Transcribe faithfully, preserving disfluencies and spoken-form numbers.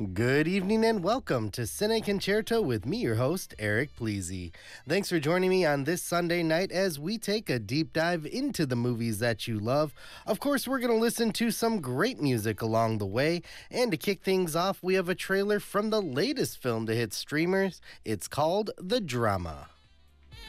Good evening and welcome to Cine Concerto with me, your host, Eric Pleasy. Thanks for joining me on this Sunday night as we take a deep dive into the movies that you love. Of course, we're going to listen to some great music along the way. And to kick things off, we have a trailer from the latest film to hit streamers. It's called The Drama.